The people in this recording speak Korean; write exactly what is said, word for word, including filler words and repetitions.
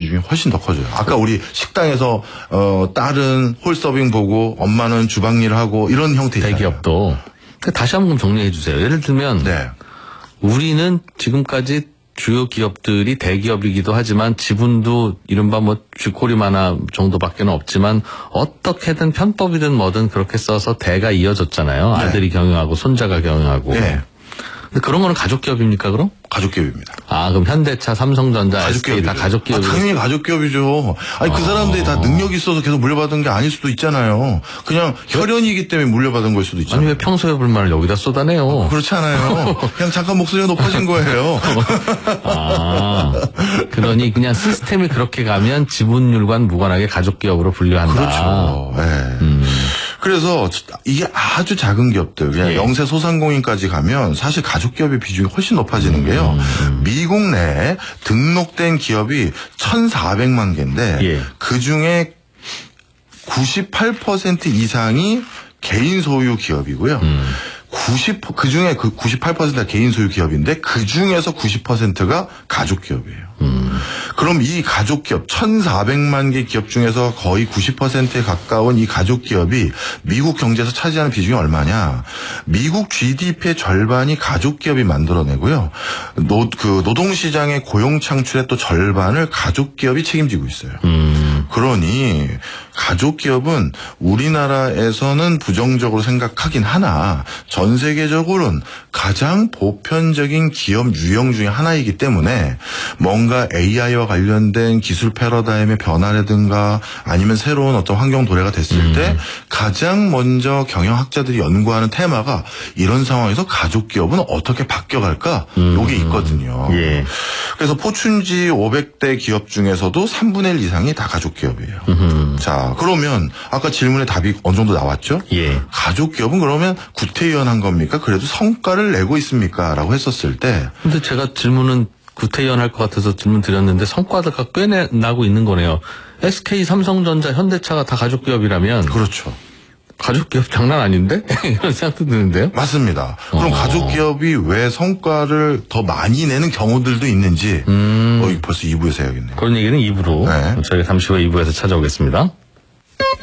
비중이 훨씬 더 커져요. 아까 우리 식당에서 어, 딸은 홀서빙 보고 엄마는 주방 일을 하고 이런 형태 있잖아요. 대기업도. 다시 한번 정리해 주세요. 예를 들면 네. 우리는 지금까지 주요 기업들이 대기업이기도 하지만 지분도 이른바 뭐 쥐꼬리 하나 정도밖에 없지만 어떻게든 편법이든 뭐든 그렇게 써서 대가 이어졌잖아요. 네. 아들이 경영하고 손자가 경영하고. 네. 근데 그런 거는 가족 기업입니까 그럼? 가족 기업입니다. 아 그럼 현대차, 삼성전자, 에스케이 다 가족 기업이. 아, 당연히 가족 기업이죠. 아니 그 아. 사람들이 다 능력이 있어서 계속 물려받은 게 아닐 수도 있잖아요. 그냥 혈연이기 때문에 물려받은 걸 수도 있잖아요. 아니 왜 평소에 불만을 여기다 쏟아내요? 그렇지 않아요. 그냥 잠깐 목소리가 높아진 거예요. 아 그러니 그냥 시스템이 그렇게 가면 지분율과는 무관하게 가족 기업으로 분류한다. 그렇죠. 네. 음. 그래서 이게 아주 작은 기업들, 그냥 예. 영세 소상공인까지 가면 사실 가족 기업의 비중이 훨씬 높아지는 게요. 음. 미국 내에 등록된 기업이 천사백만 개인데 예. 그 중에 구십팔 퍼센트 이상이 개인 소유 기업이고요. 음. 구십, 그 중에 그 구십팔 퍼센트가 개인 소유 기업인데 그 중에서 구십 퍼센트가 가족 기업이에요. 음. 그럼 이 가족 기업 천사백만 개 기업 중에서 거의 구십 퍼센트에 가까운 이 가족 기업이 미국 경제에서 차지하는 비중이 얼마냐? 미국 지디피의 절반이 가족 기업이 만들어내고요. 노, 그 노동 시장의 고용 창출의 또 절반을 가족 기업이 책임지고 있어요. 음. 그러니 가족 기업은 우리나라에서는 부정적으로 생각하긴 하나 전 세계적으로는 가장 보편적인 기업 유형 중에 하나이기 때문에 뭔가 에이아이와 관련된 기술 패러다임의 변화라든가 아니면 새로운 어떤 환경 도래가 됐을 음. 때 가장 먼저 경영학자들이 연구하는 테마가 이런 상황에서 가족 기업은 어떻게 바뀌어갈까? 음. 요게 있거든요. 예. 그래서 포춘지 오백 대 기업 중에서도 삼분의 일 이상이 다 가족 기업이에요. 음. 자, 그러면 아까 질문에 답이 어느 정도 나왔죠? 예. 가족 기업은 그러면 구태의연한 겁니까? 그래도 성과를 내고 있습니까? 라고 했었을 때. 근데 제가 질문은 구태의연할 것 같아서 질문 드렸는데 성과가 꽤 내, 나고 있는 거네요. 에스케이, 삼성전자, 현대차가 다 가족 기업이라면. 그렇죠. 가족 기업 장난 아닌데? 이런 생각도 드는데요. 맞습니다. 그럼 어. 가족 기업이 왜 성과를 더 많이 내는 경우들도 있는지. 음. 어, 벌써 이 부에서 해야겠네요. 그런 얘기는 이 부로. 네. 저희가 잠시 후에 이 부에서 찾아오겠습니다.